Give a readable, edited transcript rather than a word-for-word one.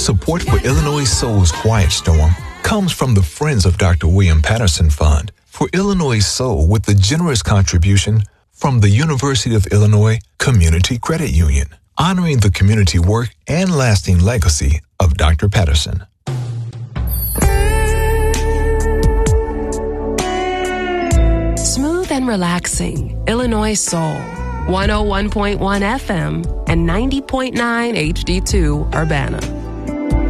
Support for Illinois Soul's Quiet Storm comes from the Friends of Dr. William Patterson Fund for Illinois Soul, with the generous contribution from the University of Illinois Community Credit Union, honoring the community work and lasting legacy of Dr. Patterson. Smooth and relaxing, Illinois Soul. 101.1 FM and 90.9 HD2 Urbana.